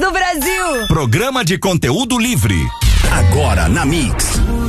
do Brasil. Programa de conteúdo livre. Agora na Mix.